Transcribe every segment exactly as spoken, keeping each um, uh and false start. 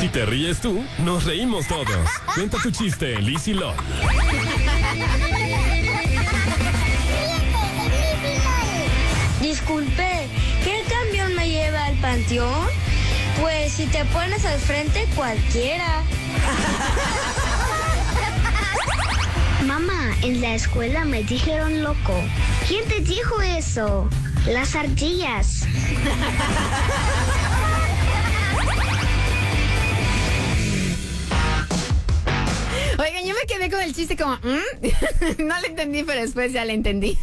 Si te ríes tú, nos reímos todos. Cuenta tu chiste en Liz y Lol. Disculpe, ¿qué camión me lleva al panteón? Pues si te pones al frente, cualquiera. Mamá, en la escuela me dijeron loco. ¿Quién te dijo eso? Las ardillas. Oigan, yo me quedé con el chiste como, ¿Mm? No lo entendí, pero después ya lo entendí.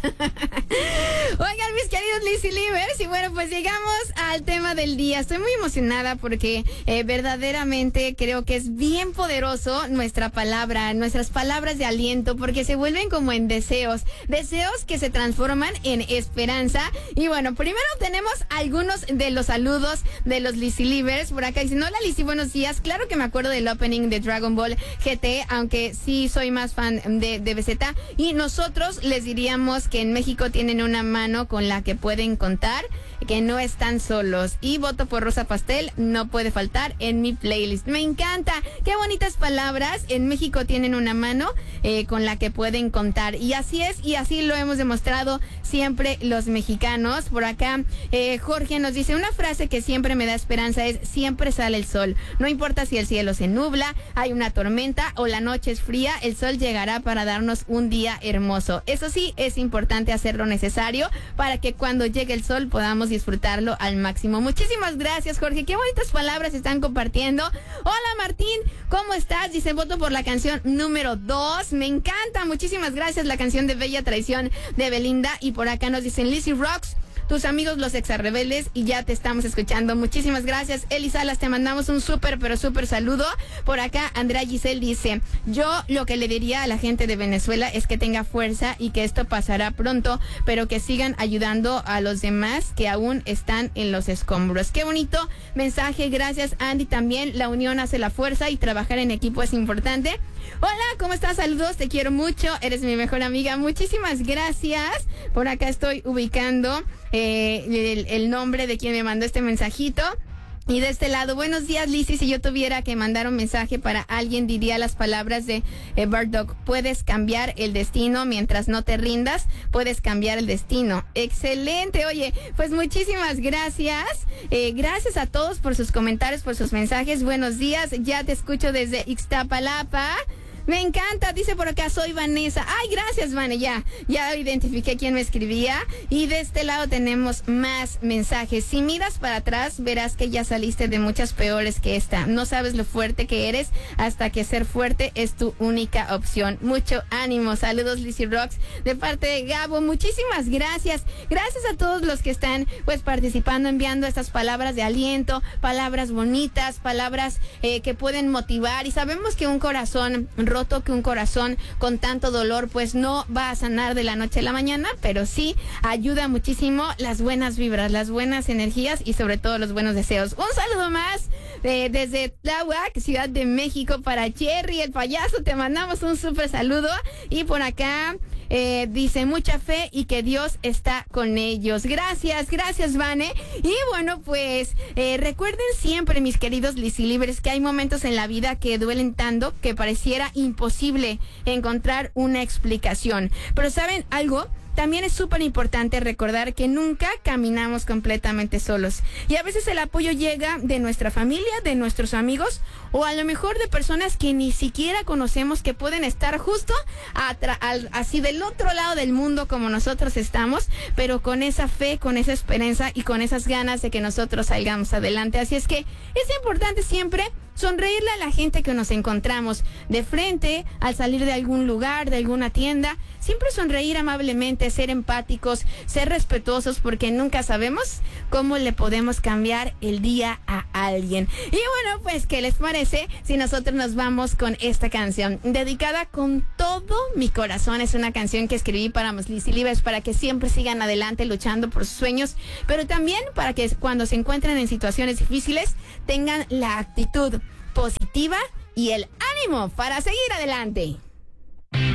Oigan, mis queridos Lizzy Livers, y bueno, pues llegamos al tema del día. Estoy muy emocionada porque eh, verdaderamente creo que es bien poderoso nuestra palabra, nuestras palabras de aliento, porque se vuelven como en deseos, deseos que se transforman en esperanza. Y bueno, primero tenemos algunos de los saludos de los Lizzy Livers. Por acá dicen, hola Lizzy, buenos días. Claro que me acuerdo del opening de Dragon Ball G T, aunque sí soy más fan de, de Vegeta. Y nosotros les diríamos que en México tienen una mano con la que pueden contar, que no están solos. Y voto por Rosa Pastel, no puede faltar en mi playlist. Me encanta, qué bonitas palabras. En México tienen una mano eh, con la que pueden contar. Y así es, y así lo hemos demostrado siempre los mexicanos. Por acá eh, Jorge nos dice, una frase que siempre me da esperanza es, siempre sale el sol. No importa si el cielo se nubla, hay una tormenta o la noche es fría, el sol llegará para darnos un día hermoso. Eso sí, es importante hacer lo necesario para que cuando llegue el sol podamos disfrutarlo al máximo. Muchísimas gracias, Jorge. Qué bonitas palabras están compartiendo. Hola, Martín, ¿cómo estás? Dice, voto por la canción número dos. Me encanta. Muchísimas gracias. La canción de Bella Traición de Belinda. Y por acá nos dicen, Lizzy Rocks, tus amigos los exarrebeldes, y ya te estamos escuchando. Muchísimas gracias, Eli Salas, te mandamos un súper, pero súper saludo. Por acá, Andrea Giselle dice, yo lo que le diría a la gente de Venezuela es que tenga fuerza y que esto pasará pronto, pero que sigan ayudando a los demás que aún están en los escombros. Qué bonito mensaje, gracias, Andy. También la unión hace la fuerza y trabajar en equipo es importante. Hola, ¿cómo estás? Saludos, te quiero mucho, eres mi mejor amiga. Muchísimas gracias. Por acá estoy ubicando eh, el, el nombre de quien me mandó este mensajito. Y de este lado, buenos días, Lizzy. Si yo tuviera que mandar un mensaje para alguien, diría las palabras de eh, Bardock. Puedes cambiar el destino mientras no te rindas. Puedes cambiar el destino. Excelente. Oye, pues muchísimas gracias. Eh, gracias a todos por sus comentarios, por sus mensajes. Buenos días. Ya te escucho desde Ixtapalapa. Me encanta, dice por acá, soy Vanessa. Ay, gracias, Vane, ya, ya identifiqué quién me escribía. Y de este lado tenemos más mensajes. Si miras para atrás, verás que ya saliste de muchas peores que esta. No sabes lo fuerte que eres hasta que ser fuerte es tu única opción. Mucho ánimo. Saludos, Lizzy Rocks, de parte de Gabo. Muchísimas gracias. Gracias a todos los que están pues participando, enviando estas palabras de aliento, palabras bonitas, palabras eh, que pueden motivar. Y sabemos que un corazón roto, que un corazón con tanto dolor pues no va a sanar de la noche a la mañana, pero sí ayuda muchísimo las buenas vibras, las buenas energías y sobre todo los buenos deseos. Un saludo más eh, desde Tláhuac, Ciudad de México, para Jerry el payaso. Te mandamos un súper saludo. Y por acá Eh, dice, mucha fe y que Dios está con ellos. Gracias, gracias, Vane. Y bueno, pues eh, recuerden siempre, mis queridos Lizzy Livers, que hay momentos en la vida que duelen tanto que pareciera imposible encontrar una explicación. Pero ¿saben algo? También es súper importante recordar que nunca caminamos completamente solos. Y a veces el apoyo llega de nuestra familia, de nuestros amigos, o a lo mejor de personas que ni siquiera conocemos, que pueden estar justo atra- al, así del otro lado del mundo como nosotros estamos, pero con esa fe, con esa esperanza y con esas ganas de que nosotros salgamos adelante. Así es que es importante siempre sonreírle a la gente que nos encontramos de frente al salir de algún lugar, de alguna tienda. Siempre sonreír amablemente, ser empáticos, ser respetuosos, porque nunca sabemos cómo le podemos cambiar el día a alguien. Y bueno, pues, ¿qué les parece si nosotros nos vamos con esta canción? Dedicada con todo mi corazón. Es una canción que escribí para los Lizzy Livers, para que siempre sigan adelante luchando por sus sueños, pero también para que cuando se encuentren en situaciones difíciles tengan la actitud positiva y el ánimo para seguir adelante.